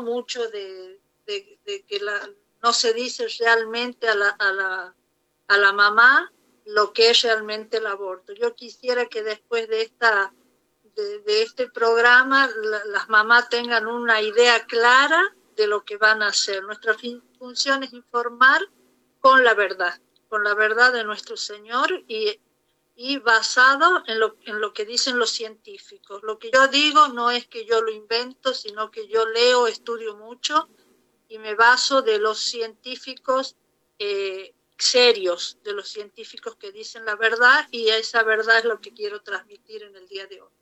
mucho de que no se dice realmente a la mamá lo que es realmente el aborto. Yo quisiera que después de este programa las mamás tengan una idea clara de lo que van a hacer. Nuestra función es informar con la verdad de nuestro Señor y basado en lo que dicen los científicos. Lo que yo digo no es que yo lo invento, sino que yo leo, estudio mucho y me baso de los científicos serios, de los científicos que dicen la verdad, y esa verdad es lo que quiero transmitir en el día de hoy.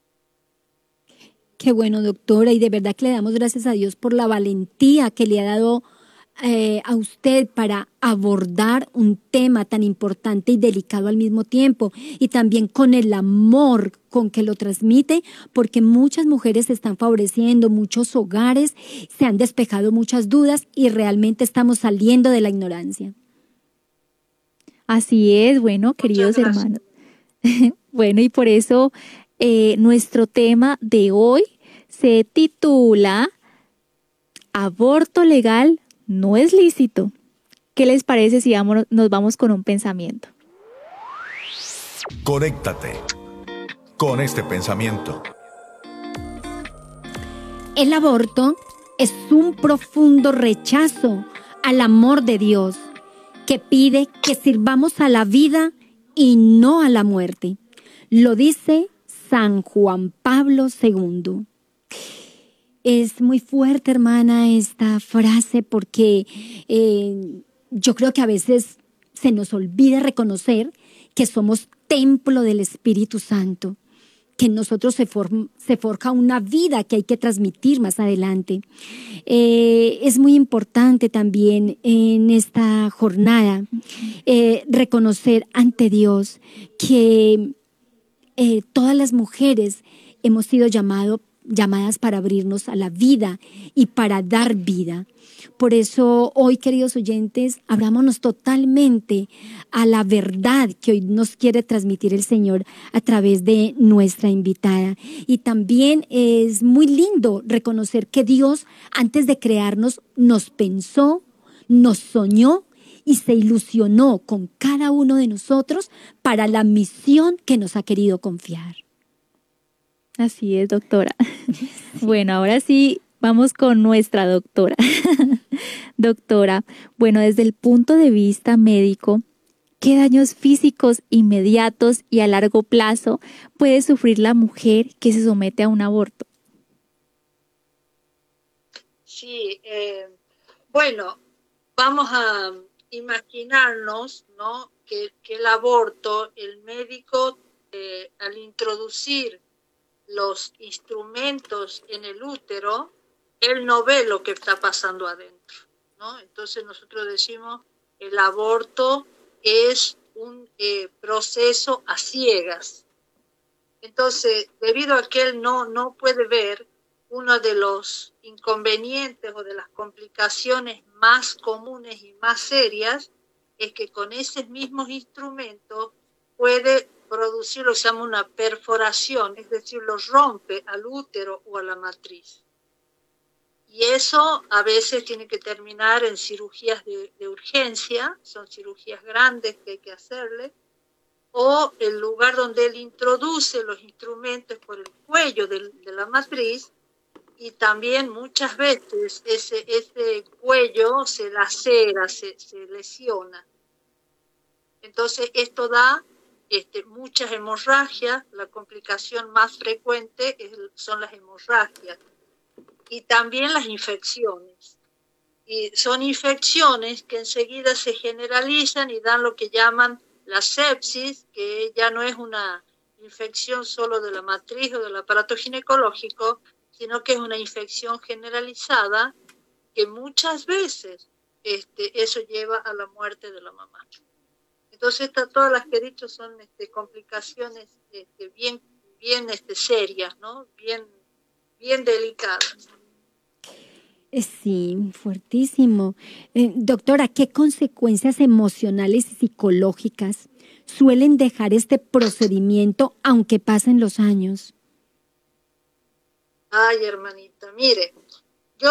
Qué bueno, doctora, y de verdad que le damos gracias a Dios por la valentía que le ha dado a usted para abordar un tema tan importante y delicado al mismo tiempo, y también con el amor con que lo transmite, porque muchas mujeres se están favoreciendo, muchos hogares se han despejado muchas dudas y realmente estamos saliendo de la ignorancia. Así es, bueno, queridos hermanos. Bueno, y por eso nuestro tema de hoy se titula Aborto legal no es lícito. ¿Qué les parece si nos vamos con un pensamiento? Conéctate con este pensamiento. El aborto es un profundo rechazo al amor de Dios, que pide que sirvamos a la vida y no a la muerte. Lo dice San Juan Pablo II. Es muy fuerte, hermana, esta frase, porque yo creo que a veces se nos olvida reconocer que somos templo del Espíritu Santo, que en nosotros se forja una vida que hay que transmitir más adelante. Es muy importante también en esta jornada reconocer ante Dios que todas las mujeres hemos sido llamadas para abrirnos a la vida y para dar vida. Por eso hoy, queridos oyentes, abrámonos totalmente a la verdad que hoy nos quiere transmitir el Señor a través de nuestra invitada. Y también es muy lindo reconocer que Dios, antes de crearnos, nos pensó, nos soñó y se ilusionó con cada uno de nosotros para la misión que nos ha querido confiar. Así es, doctora. Bueno, ahora sí, vamos con nuestra doctora. Doctora, bueno, desde el punto de vista médico, ¿qué daños físicos inmediatos y a largo plazo puede sufrir la mujer que se somete a un aborto? Sí, bueno, vamos a imaginarnos, ¿no?, que el aborto, el médico, al introducir los instrumentos en el útero, él no ve lo que está pasando adentro, ¿no? Entonces nosotros decimos el aborto es un proceso a ciegas. Entonces, debido a que él no puede ver, uno de los inconvenientes o de las complicaciones más comunes y más serias es que con esos mismos instrumentos puede producir lo que se llama una perforación, es decir, lo rompe al útero o a la matriz. Y eso a veces tiene que terminar en cirugías de urgencia, son cirugías grandes que hay que hacerle, o el lugar donde él introduce los instrumentos por el cuello de la matriz, y también muchas veces ese cuello se lacera, se lesiona. Entonces esto da muchas hemorragias. La complicación más frecuente son las hemorragias y también las infecciones. Y son infecciones que enseguida se generalizan y dan lo que llaman la sepsis, que ya no es una infección solo de la matriz o del aparato ginecológico, sino que es una infección generalizada que muchas veces eso lleva a la muerte de la mamá. Entonces todas las que he dicho son complicaciones bien serias, ¿no? Bien delicadas. Sí, fuertísimo. Doctora, ¿qué consecuencias emocionales y psicológicas suelen dejar este procedimiento aunque pasen los años? Ay, hermanita, mire,